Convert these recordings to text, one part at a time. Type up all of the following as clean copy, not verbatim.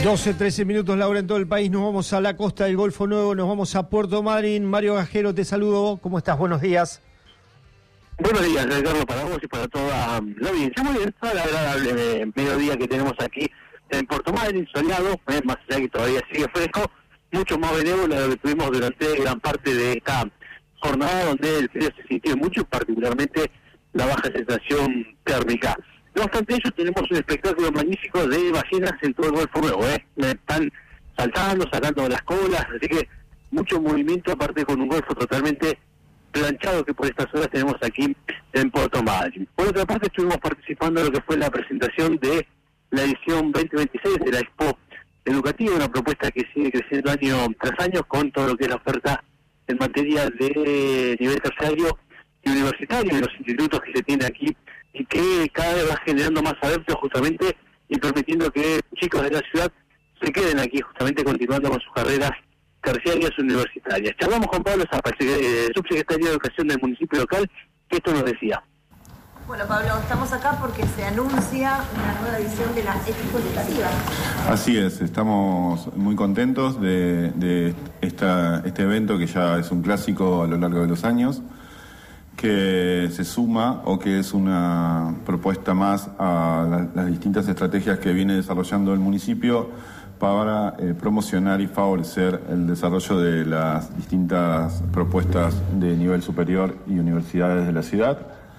12-13 minutos, Laura, en todo el país. Nos vamos a la costa del Golfo Nuevo, nos vamos a Puerto Madryn. Mario Gajero, te saludo. ¿Cómo estás? Buenos días. Buenos días, Ricardo, para vos y para toda la audiencia. Muy bien, el agradable mediodía que tenemos aquí en Puerto Madryn, soleado, más allá que todavía sigue fresco, mucho más benévolo de lo que tuvimos durante gran parte de esta jornada, donde el frío se sintió mucho, particularmente la baja sensación térmica. No obstante ello, tenemos un espectáculo magnífico de ballenas en todo el Golfo Nuevo, están saltando, sacando las colas, así que mucho movimiento, aparte con un golfo totalmente planchado que por estas horas tenemos aquí en Puerto Madryn. Por otra parte, estuvimos participando en lo que fue la presentación de la edición 2026 de la Expo Educativa, una propuesta que sigue creciendo año tras año con todo lo que es la oferta en materia de nivel terciario y universitario, y los institutos que se tiene aquí, y que cada vez va generando más adeptos justamente y permitiendo que chicos de la ciudad se queden aquí justamente continuando con sus carreras terciarias universitarias. Charlamos con Pablo Zapa, subsecretario de Educación del municipio local, que esto nos decía. Bueno, Pablo, estamos acá porque se anuncia una nueva edición de la Expo Educativa. Así es, estamos muy contentos de este evento que ya es un clásico a lo largo de los años, que se suma o que es una propuesta más a las distintas estrategias que viene desarrollando el municipio para promocionar y favorecer el desarrollo de las distintas propuestas de nivel superior y universidades de la ciudad.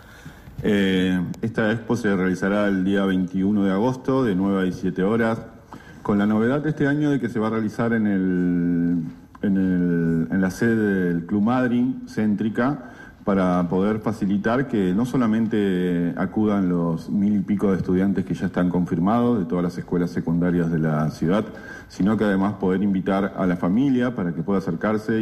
Esta expo se realizará el día 21 de agosto de 9 a 17 horas, con la novedad de este año de que se va a realizar en la sede del Club Madryn, céntrica, para poder facilitar que no solamente acudan los 1000 y pico de estudiantes que ya están confirmados de todas las escuelas secundarias de la ciudad, sino que además poder invitar a la familia para que pueda acercarse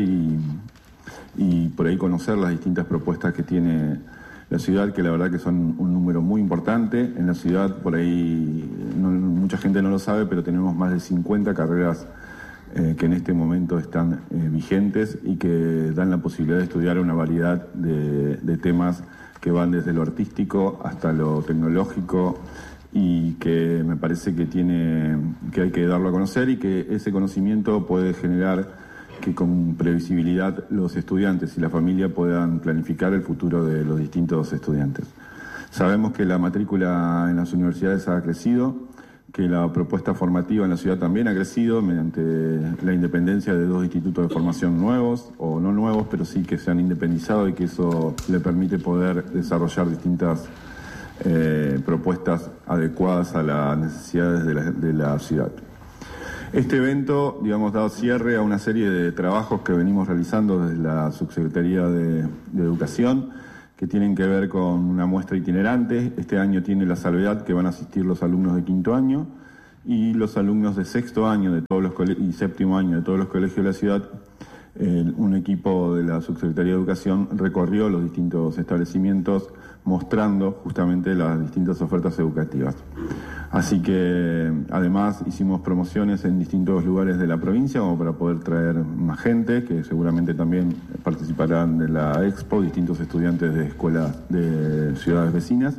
y por ahí conocer las distintas propuestas que tiene la ciudad, que la verdad que son un número muy importante. En la ciudad, por ahí mucha gente no lo sabe, pero tenemos más de 50 carreras que en este momento están vigentes y que dan la posibilidad de estudiar una variedad de temas que van desde lo artístico hasta lo tecnológico, y que me parece que hay que darlo a conocer, y que ese conocimiento puede generar que con previsibilidad los estudiantes y la familia puedan planificar el futuro de los distintos estudiantes. Sabemos que la matrícula en las universidades ha crecido, que la propuesta formativa en la ciudad también ha crecido mediante la independencia de 2 institutos de formación nuevos, o no nuevos, pero sí que se han independizado, y que eso le permite poder desarrollar distintas propuestas adecuadas a las necesidades de la ciudad. Este evento, digamos, da cierre a una serie de trabajos que venimos realizando desde la Subsecretaría de Educación, que tienen que ver con una muestra itinerante. Este año tiene la salvedad que van a asistir los alumnos de 5º año y los alumnos de 6º año de todos los y 7º año de todos los colegios de la ciudad. Un equipo de la Subsecretaría de Educación recorrió los distintos establecimientos mostrando justamente las distintas ofertas educativas. Así que además hicimos promociones en distintos lugares de la provincia como para poder traer más gente, que seguramente también participarán de la Expo, distintos estudiantes de escuelas de ciudades vecinas.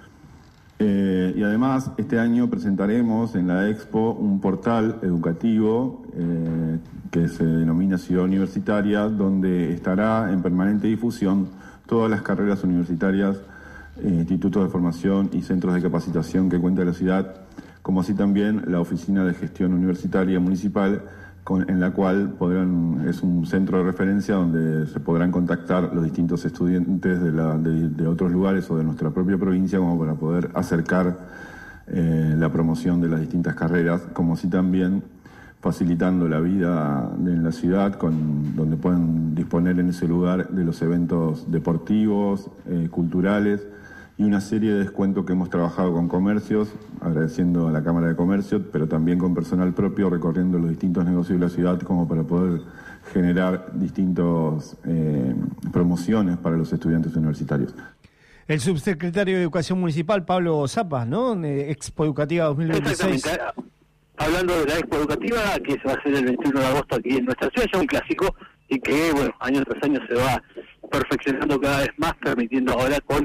Y además este año presentaremos en la Expo un portal educativo que se denomina Ciudad Universitaria, donde estará en permanente difusión todas las carreras universitarias, institutos de formación y centros de capacitación que cuenta la ciudad, como así también la Oficina de Gestión Universitaria Municipal, en la cual es un centro de referencia donde se podrán contactar los distintos estudiantes de otros lugares o de nuestra propia provincia, como para poder acercar la promoción de las distintas carreras, como así también facilitando la vida en la ciudad, donde pueden disponer en ese lugar de los eventos deportivos, culturales, y una serie de descuentos que hemos trabajado con comercios, agradeciendo a la Cámara de Comercio, pero también con personal propio, recorriendo los distintos negocios de la ciudad, como para poder generar distintas promociones para los estudiantes universitarios. El subsecretario de Educación Municipal, Pablo Zapa, ¿no? Expo Educativa 2026. Exactamente. Hablando de la Expo Educativa, que se va a hacer el 21 de agosto aquí en nuestra ciudad, ya un clásico, y que, bueno, año tras año se va perfeccionando cada vez más, permitiendo ahora con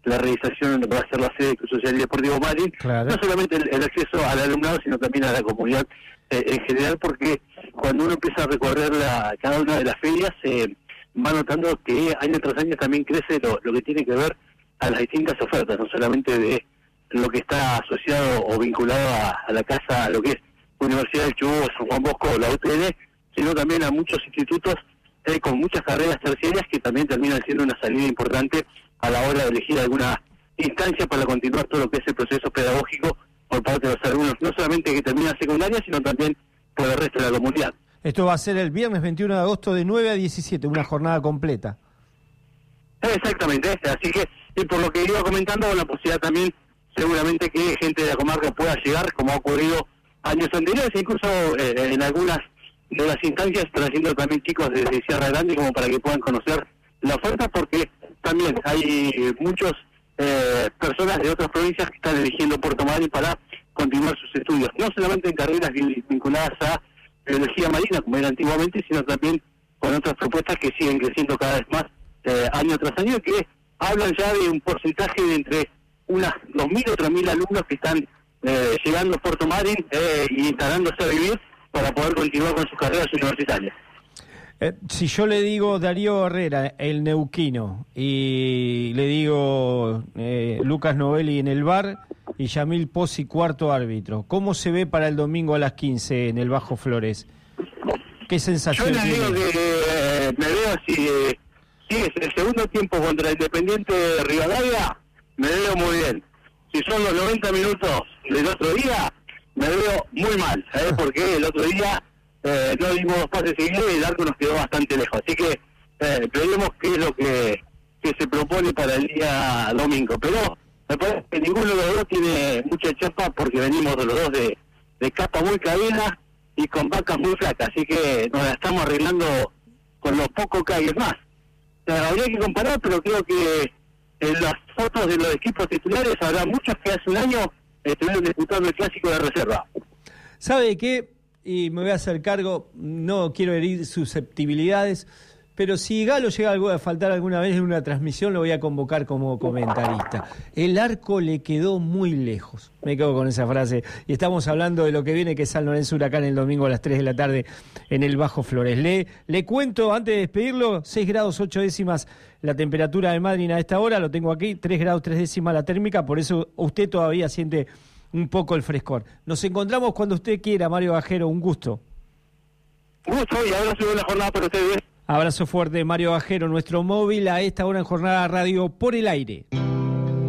la realización va a ser la sede del Club Social y Deportivo Madryn, claro. No solamente el acceso al alumnado, sino también a la comunidad en general, porque cuando uno empieza a recorrer cada una de las ferias, va notando que año tras año también crece lo que tiene que ver a las distintas ofertas, no solamente de lo que está asociado o vinculado a la casa, a lo que es Universidad del Chubut, San Juan Bosco o la UTN, sino también a muchos institutos con muchas carreras terciarias que también terminan siendo una salida importante a la hora de elegir alguna instancia para continuar todo lo que es el proceso pedagógico por parte de los alumnos, no solamente que terminan secundaria, sino también por el resto de la comunidad. Esto va a ser el viernes 21 de agosto de 9 a 17, una jornada completa. Exactamente, así que, y por lo que iba comentando, la posibilidad también seguramente que gente de la comarca pueda llegar, como ha ocurrido años anteriores, incluso en algunas de las instancias, trayendo también chicos desde Sierra Grande como para que puedan conocer la oferta, porque también hay muchas personas de otras provincias que están eligiendo Puerto Madryn para continuar sus estudios, no solamente en carreras vinculadas a biología marina, como era antiguamente, sino también con otras propuestas que siguen creciendo cada vez más año tras año, que hablan ya de un porcentaje de entre unas 2.000 o 3.000 alumnos que están llegando a Puerto Madryn y instalándose a vivir para poder continuar con sus carreras universitarias. Si yo le digo Darío Herrera, el neuquino, y le digo Lucas Novelli en el bar y Yamil Pozzi cuarto árbitro, ¿cómo se ve para el domingo a las 15 en el Bajo Flores? ¿Qué sensación tiene? Yo le digo que me veo si es el segundo tiempo contra Independiente de Rivadavia, me veo muy bien. Si son los 90 minutos del otro día, me veo muy mal, ¿sabes? Porque el otro día no dimos 2 pases seguidos y el arco nos quedó bastante lejos. Así que veremos qué es lo que se propone para el día domingo. Pero me parece que ninguno de los dos tiene mucha chapa porque venimos de los dos de capa muy cadena y con vacas muy flacas. Así que nos la estamos arreglando con lo poco que hay. Es más, habría que comparar, pero creo que en las fotos de los equipos titulares habrá muchos que hace un año estuvieron disputando el clásico de reserva. ¿Sabe qué? Y me voy a hacer cargo, no quiero herir susceptibilidades, pero si Galo llega a faltar alguna vez en una transmisión, lo voy a convocar como comentarista. El arco le quedó muy lejos. Me quedo con esa frase. Y estamos hablando de lo que viene, que es San Lorenzo Huracán el domingo a las 3 de la tarde en el Bajo Flores. Le cuento, antes de despedirlo, 6 grados 8 décimas la temperatura de Madryn a esta hora. Lo tengo aquí, 3 grados 3 décimas la térmica, por eso usted todavía siente un poco el frescor. Nos encontramos cuando usted quiera, Mario Gajero, un gusto. Gusto, y ahora se ve la jornada para ustedes. Abrazo fuerte, Mario Gajero, nuestro móvil a esta hora en Jornada Radio por el Aire.